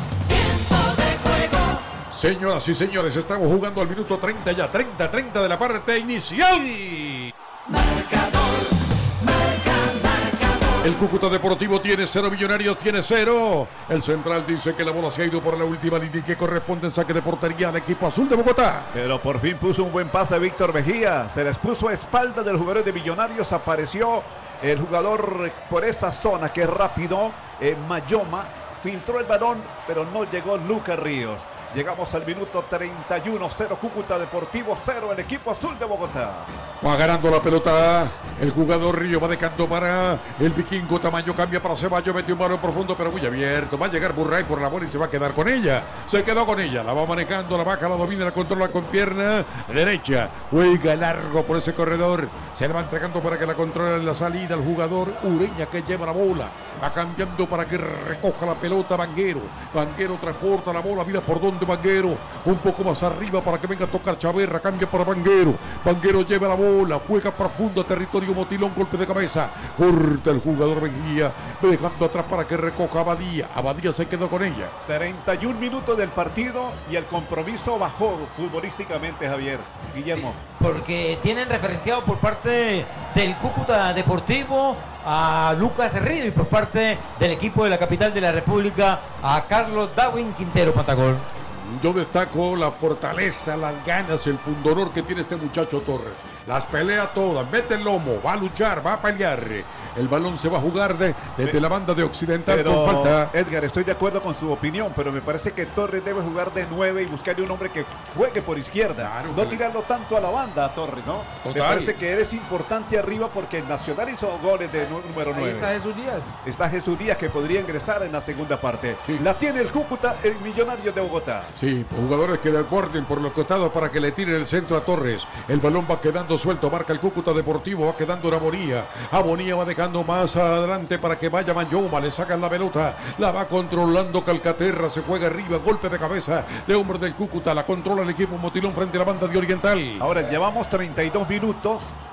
Señoras y señores, estamos jugando al minuto treinta ya, treinta, treinta de la parte inicial. Marcador, marca, marcador. El Cúcuta Deportivo tiene cero, Millonarios tiene cero. El central dice que la bola se ha ido por la última línea y que corresponde en saque de portería al equipo azul de Bogotá. Pero por fin puso un buen pase a Víctor Mejía. Se les puso a espalda del jugador de Millonarios. Apareció el jugador por esa zona que es rápido, eh, Mayoma. Filtró el balón, pero no llegó Lucas Ríos. Llegamos al minuto treinta y uno, cero Cúcuta Deportivo, cero el equipo azul de Bogotá. Va ganando la pelota, el jugador Río va dejando para el vikingo, Tamayo cambia para Ceballos, mete un balón profundo pero muy abierto, va a llegar Burray por la bola y se va a quedar con ella, se quedó con ella, la va manejando, la baja, la domina, la controla con pierna derecha, juega largo por ese corredor, se la va entregando para que la controle en la salida el jugador Ureña que lleva la bola, va cambiando para que recoja la pelota Vanguero, Vanguero transporta la bola, mira por dónde Vanguero, un poco más arriba para que venga a tocar Chaverra, cambia para Vanguero, Vanguero lleva la bola, juega profundo a territorio Motilón, golpe de cabeza, corta el jugador Mejía, dejando atrás para que recoja Abadía, Abadía se quedó con ella. treinta y un minutos del partido y el compromiso bajó futbolísticamente, Javier. Guillermo. Sí, porque tienen referenciado por parte del Cúcuta Deportivo a Lucas Río y por parte del equipo de la capital de la República a Carlos Darwin Quintero, Pantagol. Yo destaco la fortaleza, las ganas, el pundonor que tiene este muchacho Torres. Las pelea todas, mete el lomo, va a luchar, va a pelear. El balón se va a jugar de, desde la banda de Occidental pero, con falta. Edgar, estoy de acuerdo con su opinión, pero me parece que Torres debe jugar de nueve y buscarle un hombre que juegue por izquierda. Claro, no tirarlo tanto a la banda a Torres, ¿no? Total. Me parece que eres importante arriba porque el Nacional hizo goles de número nueve. Ahí está Jesús Díaz. Está Jesús Díaz que podría ingresar en la segunda parte. Sí. La tiene el Cúcuta, el Millonario de Bogotá. Sí, jugadores que desborden por los costados para que le tiren el centro a Torres. El balón va quedando suelto, marca el Cúcuta Deportivo, va quedando una Abonía. Abonía va dejando más adelante para que vaya Mayoma, le sacan la pelota, la va controlando Calcaterra, se juega arriba, golpe de cabeza de hombre del Cúcuta, la controla el equipo Motilón frente a la banda de Oriental. Ahora llevamos treinta y dos minutos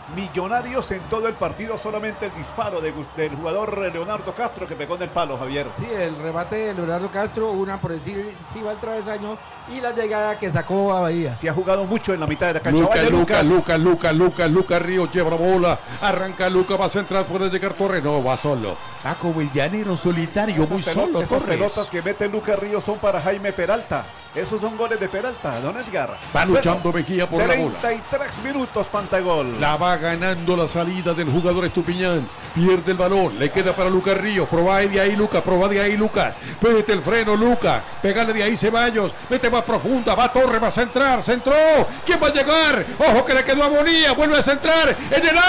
Millonarios en todo el partido, solamente el disparo de, del jugador Leonardo Castro que pegó en el palo, Javier. Sí, el remate de Leonardo Castro, una por encima al travesaño y la llegada que sacó a Bahía. Se ha jugado mucho en la mitad de la cancha. Lucas, Vaya, Lucas, Lucas, Lucas, Lucas, Lucas Ríos lleva la bola, arranca Lucas, va a centrar, puede llegar Torres, no, va solo, va como el llanero solitario, esas muy pelot solo esas Torres. pelotas que mete Lucas Ríos son para Jaime Peralta. Esos son goles de Peralta, don Edgar. Va luchando Mejía por la bola. treinta y tres minutos, Pantagol. La va ganando la salida del jugador Estupiñán. Pierde el balón. Le queda para Lucas Ríos. Proba de ahí, Lucas. Proba de ahí, Lucas. Mete el freno, Lucas. Pégale de ahí, Ceballos. Mete más profunda. Va Torres, va a centrar. Centró. ¿Quién va a llegar? Ojo que le quedó a Bonilla. Vuelve a centrar en el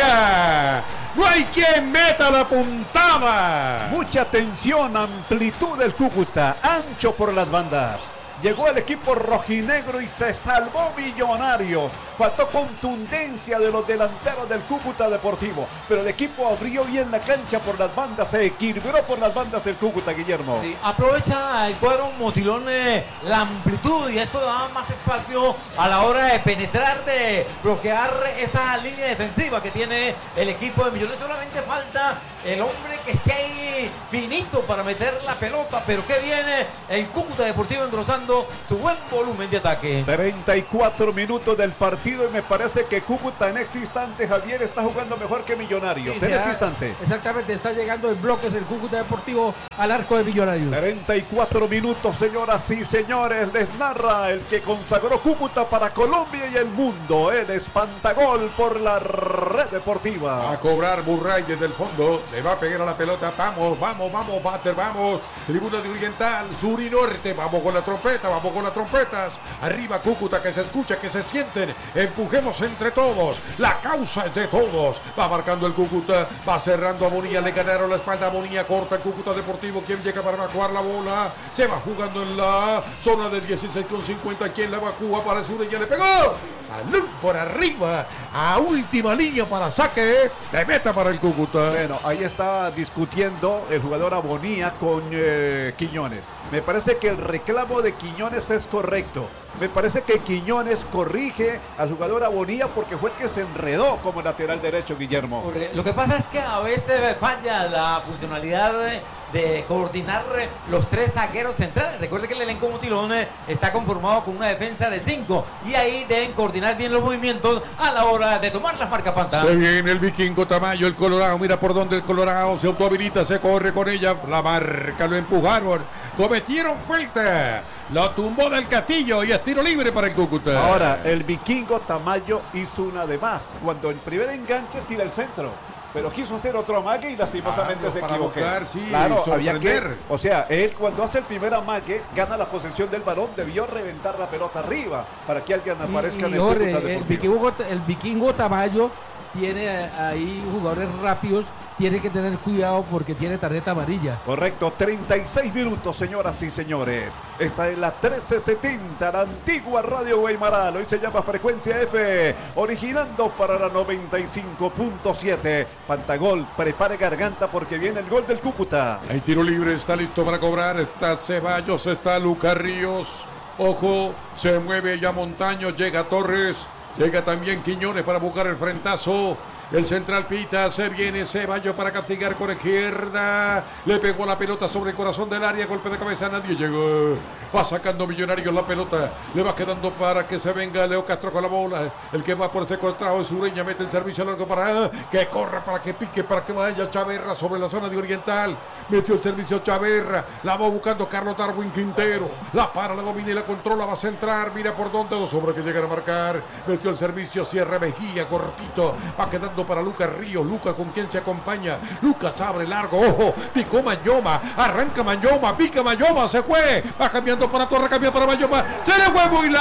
área. No hay quien meta la puntada. Mucha tensión, amplitud del Cúcuta. Ancho por las bandas. Llegó el equipo rojinegro y se salvó Millonarios. Faltó contundencia de los delanteros del Cúcuta Deportivo. Pero el equipo abrió bien la cancha por las bandas. Se equilibró por las bandas el Cúcuta, Guillermo. Sí, aprovecha el cuadro Motilón eh, la amplitud y esto da más espacio a la hora de penetrar, de bloquear esa línea defensiva que tiene el equipo de Millonarios. Solamente falta el hombre que esté ahí finito para meter la pelota. Pero que viene el Cúcuta Deportivo engrosando su buen volumen de ataque. treinta y cuatro minutos del partido y me parece que Cúcuta en este instante, Javier, está jugando mejor que Millonarios. Sí, en este ha, instante. Exactamente, está llegando en bloques el Cúcuta Deportivo al arco de Millonarios. treinta y cuatro minutos, señoras y señores. Les narra el que consagró Cúcuta para Colombia y el mundo. El Espantagol por la Red Deportiva. A cobrar Burray desde el fondo. Le va a pegar a la pelota. Vamos, vamos, vamos, Bater, vamos. Tribuna de Oriental, Sur y Norte. Vamos con la trompeta. Vamos con las trompetas. Arriba Cúcuta, que se escucha, que se sienten. Empujemos entre todos. La causa es de todos. Va marcando el Cúcuta. Va cerrando a Bonilla. Le ganaron la espalda a Bonilla. Corta el Cúcuta Deportivo. ¿Quién llega para evacuar la bola? Se va jugando en la zona de dieciséis con cincuenta. ¿Quién la evacúa? Para Zureña. Le pegó. Balón por arriba. A última línea para saque. De meta para el Cúcuta. Bueno, ahí está discutiendo el jugador Abonía con eh, Quiñones. Me parece que el reclamo de Quiñones es correcto. Me parece que Quiñones corrige al jugador Abonía porque fue el que se enredó como lateral derecho, Guillermo. Lo que pasa es que a veces falla la funcionalidad de, de coordinar los tres zagueros centrales. Recuerde que el elenco Motilón está conformado con una defensa de cinco y ahí deben coordinar bien los movimientos a la hora de tomar las marcas Panta. Se viene el vikingo Tamayo, el Colorado, mira por dónde el Colorado se autohabilita, se corre con ella, la marca, lo empujaron, cometieron falta, lo tumbó del Castillo y es tiro libre para el Cúcuta. Ahora, el vikingo Tamayo hizo una de más, cuando el primer enganche tira el centro. Pero quiso hacer otro amague y lastimosamente Ah, se para equivocó. buscar, sí, claro, había que, sorprender. o sea, él cuando hace el primer amague, gana la posesión del balón, debió reventar la pelota arriba para que alguien aparezca Y, en y el Jorge, Cúcuta el Deportivo. vikingo, el vikingo Tamayo tiene ahí jugadores rápidos, tiene que tener cuidado porque tiene tarjeta amarilla. Correcto, treinta y seis minutos, señoras y señores. Esta es la trece setenta, la antigua Radio Guaymaral. Hoy se llama Frecuencia F, originando para la noventa y cinco punto siete. Pantagol, prepare garganta porque viene el gol del Cúcuta. Hay tiro libre, está listo para cobrar, está Ceballos, está Lucas Ríos. Ojo, se mueve ya Montaño, llega Torres, llega también Quiñones para buscar el frentazo. El central pita, se viene Ceballos para castigar con izquierda. Le pegó la pelota sobre el corazón del área, golpe de cabeza, nadie llegó. Va sacando Millonarios la pelota. Le va quedando para que se venga Leo Castro con la bola. El que va por ese costado es Ureña, mete el servicio largo para que corra, para que pique, para que vaya Chaverra sobre la zona de Oriental. Metió el servicio Chaverra. La va buscando Carlos Darwin Quintero. La para, la domina y la controla. Va a centrar. Mira por dónde dos hombres que llegan a marcar. Metió el servicio Sierra Mejía, cortito. Va quedando para Lucas Ríos, Lucas con quien se acompaña, Lucas abre largo, ojo, picó Mayoma, arranca Mayoma, pica Mayoma, se fue, va cambiando para Torre, cambia para Mayoma, se le fue muy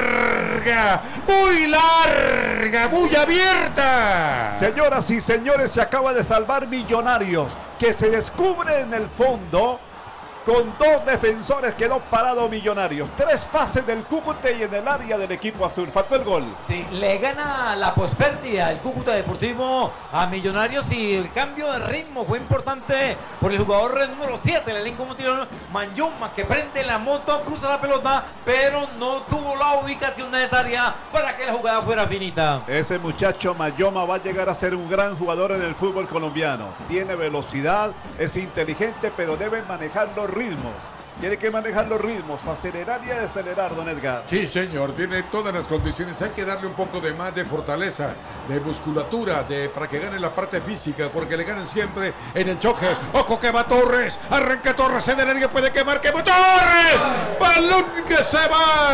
larga, muy larga, muy abierta. Señoras y señores, se acaba de salvar Millonarios, que se descubre en el fondo Con dos defensores quedó parado Millonarios. Tres pases del Cúcuta y en el área del equipo azul. Faltó el gol. Sí, le gana la pospérdida el Cúcuta Deportivo a Millonarios y el cambio de ritmo fue importante por el jugador número siete, el elenco motilón, Manyoma, que prende la moto, cruza la pelota, pero no tuvo la ubicación necesaria para que la jugada fuera finita. Ese muchacho Manyoma va a llegar a ser un gran jugador en el fútbol colombiano. Tiene velocidad, es inteligente, pero debe manejar los ritmos. Tiene que manejar los ritmos, acelerar y desacelerar, don Edgar. Sí, señor, tiene todas las condiciones. Hay que darle un poco de más de fortaleza, de musculatura, de para que gane la parte física, porque le ganan siempre en el choque. Ojo que va Torres, arranca Torres en el área, puede quemar, quema Torres. Balón que se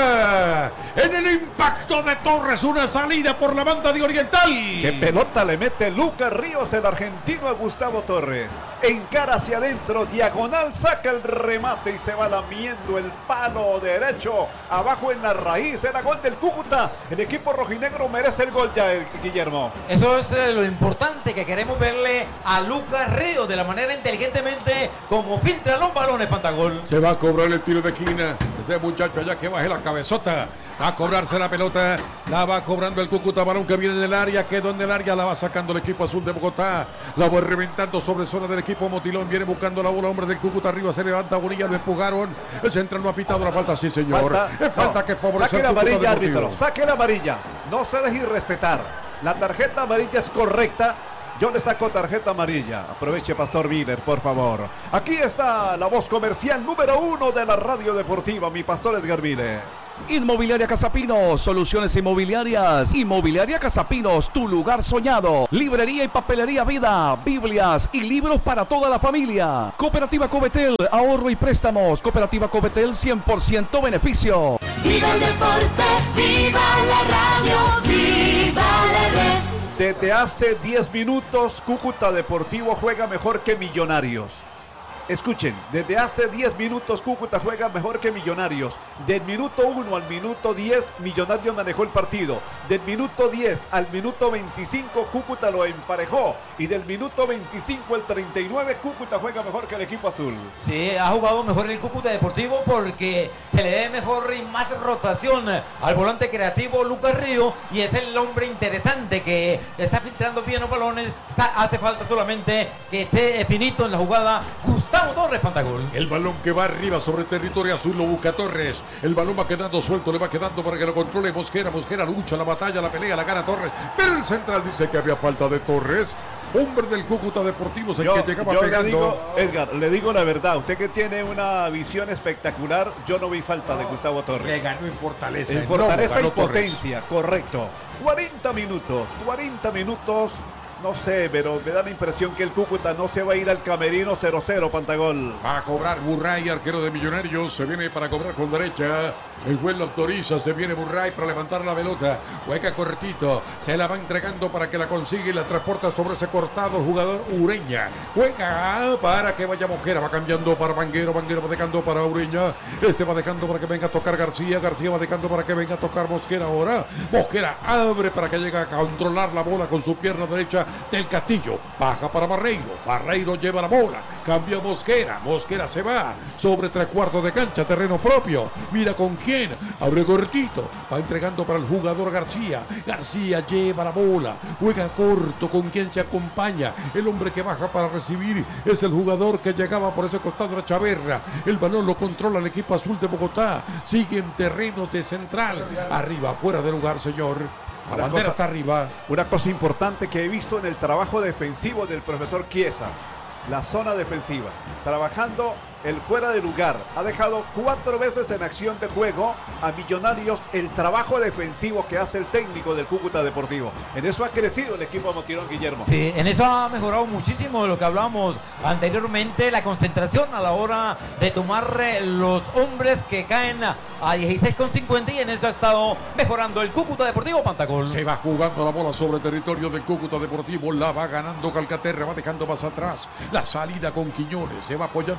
va. En el impacto de Torres, una salida por la banda de Oriental. Qué pelota le mete Lucas Ríos, el argentino, a Gustavo Torres. Encara hacia adentro, diagonal, saca el remate y se va lamiendo el palo derecho. Abajo en la raíz, era gol del Cúcuta. El equipo rojinegro merece el gol ya, Guillermo. Eso es eh, lo importante que queremos verle a Lucas Ríos de la manera inteligentemente como filtra los balones, Pantagol. Se va a cobrar el tiro de esquina. Ese muchacho allá que baje la cabezota. Va a cobrarse la pelota. La va cobrando el Cúcuta. Balón que viene del área. Quedó en el área. La va sacando el equipo azul de Bogotá. La va reventando sobre zona del equipo motilón. Viene buscando la bola. Hombre del Cúcuta arriba. Se levanta Bonilla. Lo empujaron. El central no ha pitado la falta. Sí, señor. Falta, es falta no. que favorece Saque la al Cúcuta amarilla, Deportivo. árbitro. Saque la amarilla. No se deje irrespetar. La tarjeta amarilla es correcta. Yo le saco tarjeta amarilla. Aproveche, Pastor Miller, por favor. Aquí está la voz comercial número uno de la radio deportiva, mi Pastor Edgar Miller. Inmobiliaria Casapinos, soluciones inmobiliarias. Inmobiliaria Casapinos, tu lugar soñado. Librería y papelería Vida, Biblias y libros para toda la familia. Cooperativa Covetel, ahorro y préstamos. Cooperativa Covetel, cien por ciento beneficio. Viva el deporte, viva la radio, viva la red. Desde hace diez minutos, Cúcuta Deportivo juega mejor que Millonarios. Escuchen, desde hace diez minutos Cúcuta juega mejor que Millonarios. Del minuto uno al minuto diez, Millonarios manejó el partido. Del minuto diez al minuto veinticinco, Cúcuta lo emparejó. Y del minuto veinticinco al treinta y nueve, Cúcuta juega mejor que el equipo azul. Sí, ha jugado mejor el Cúcuta Deportivo porque se le dé mejor y más rotación al volante creativo Lucas Río, y es el hombre interesante que está filtrando bien los balones. Hace falta solamente que esté finito en la jugada Gustavo Torres, Pantagol. El balón que va arriba sobre el territorio azul lo busca Torres. El balón va quedando suelto, le va quedando para que lo controle Mosquera. Mosquera lucha, la batalla, la pelea, la gana Torres. Pero el central dice que había falta de Torres. Hombre del Cúcuta Deportivo, es el Yo, que llegaba yo pegando. le digo, Edgar, le digo la verdad. Usted que tiene una visión espectacular, yo no vi falta de Gustavo Torres. Le ganó en fortaleza. En en fortaleza lomo, y ganó Torres. potencia, correcto. cuarenta minutos, cuarenta minutos. No sé, pero me da la impresión que el Cúcuta no se va a ir al camerino cero cero, Pantagol. Va a cobrar Burray, arquero de Millonarios. Se viene para cobrar con derecha. El juez lo autoriza. Se viene Burray para levantar la pelota. Juega cortito. Se la va entregando para que la consiga y la transporta sobre ese cortado el jugador Ureña. Juega para que vaya Mosquera. Va cambiando para Vanguero. Vanguero va dejando para Ureña. Este va dejando para que venga a tocar García. García va dejando para que venga a tocar Mosquera ahora. Mosquera abre para que llegue a controlar la bola con su pierna derecha del Castillo. Baja para Barreiro. Barreiro lleva la bola. Cambia Mosquera. Mosquera se va sobre tres cuartos de cancha. Terreno propio. Mira con quién. Abre cortito. Va entregando para el jugador García. García lleva la bola. Juega corto. Con quien se acompaña. El hombre que baja para recibir es el jugador que llegaba por ese costado de Chaverra. El balón lo controla el equipo azul de Bogotá. Sigue en terreno de central. Arriba, fuera de lugar, señor. La Una bandera cosa- está arriba. Una cosa importante que he visto en el trabajo defensivo del profesor Chiesa, la zona defensiva, trabajando el fuera de lugar. Ha dejado cuatro veces en acción de juego a Millonarios el trabajo defensivo que hace el técnico del Cúcuta Deportivo. En eso ha crecido el equipo motilón, Guillermo. Sí, en eso ha mejorado muchísimo de lo que hablábamos anteriormente, la concentración a la hora de tomar eh, los hombres que caen a, a dieciséis con cincuenta, y en eso ha estado mejorando el Cúcuta Deportivo, Pantagol. Se va jugando la bola sobre el territorio del Cúcuta Deportivo. La va ganando Calcaterra. Va dejando más atrás. La salida con Quiñones. Se va apoyando en su arquero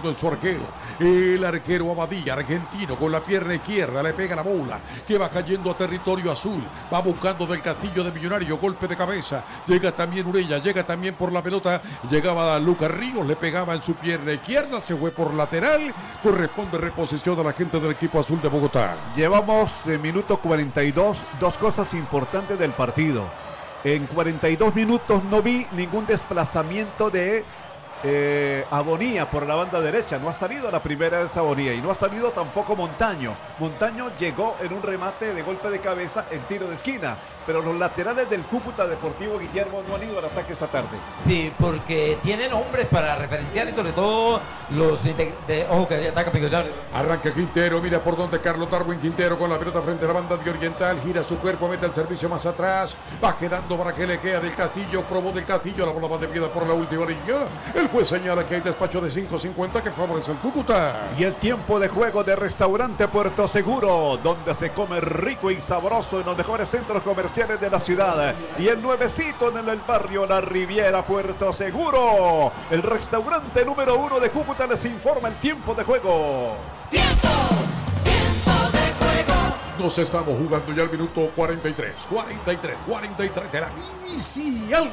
arquero. El arquero Abadía, argentino, con la pierna izquierda, le pega la bola, que va cayendo a territorio azul. Va buscando del Castillo de Millonario, golpe de cabeza. Llega también Ureña, llega también por la pelota. Llegaba Lucas Ríos, le pegaba en su pierna izquierda, se fue por lateral. Corresponde reposición a la gente del equipo azul de Bogotá. Llevamos en minuto cuarenta y dos, dos cosas importantes del partido. En cuarenta y dos minutos no vi ningún desplazamiento de eh, Abonía por la banda derecha. No ha salido la primera vez Abonía y no ha salido tampoco Montaño. Montaño llegó en un remate de golpe de cabeza en tiro de esquina, pero los laterales del Cúcuta Deportivo, Guillermo, no han ido al ataque esta tarde. Sí, porque tienen hombres para referenciar y sobre todo los de, de ojo que ataca Millonario. Arranca Quintero, mira por donde Carlos Darwin Quintero con la pelota frente a la banda de Oriental, gira su cuerpo, mete el servicio más atrás, va quedando para que le queda del Castillo, probó del Castillo, la bola va de piedra por la última línea. El juez señala que hay despacho de cinco cincuenta que favorece al Cúcuta. Y el tiempo de juego de Restaurante Puerto Seguro, donde se come rico y sabroso en los mejores centros comerciales de la ciudad. Y el nuevecito en el barrio La Riviera, Puerto Seguro. El restaurante número uno de Cúcuta les informa el tiempo de juego. ¡Tiempo! ¡Tiempo de juego! Nos estamos jugando ya el minuto cuarenta y tres, cuarenta y tres, cuarenta y tres de la inicial.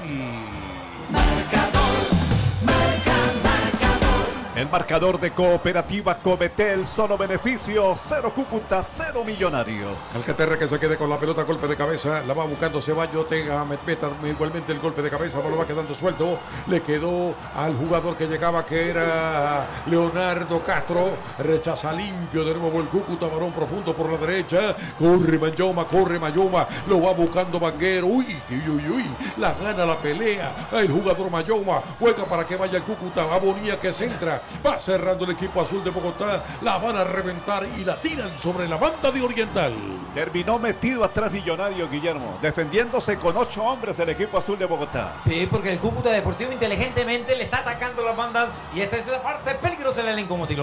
Marcador, marca, marcador. El marcador de Cooperativa Cometel, solo beneficio, cero Cúcuta, cero Millonarios. Alcaterra que se quede con la pelota, golpe de cabeza, la va buscando Ceballos, Tega, meta igualmente el golpe de cabeza, lo va quedando suelto, le quedó al jugador que llegaba que era Leonardo Castro, rechaza limpio de nuevo el Cúcuta, varón profundo por la derecha, corre Mayoma, corre Mayoma, lo va buscando Vanguero, uy, uy, uy, uy, la gana la pelea, el jugador Mayoma, juega para que vaya el Cúcuta, Abonía que centra, va cerrando el equipo azul de Bogotá, la van a reventar y la tiran sobre la banda de Oriental. Terminó metido atrás Millonario, Guillermo, defendiéndose con ocho hombres el equipo azul de Bogotá. Sí, porque el Cúcuta Deportivo inteligentemente le está atacando las bandas y esa es la parte peligrosa del elenco Motilo.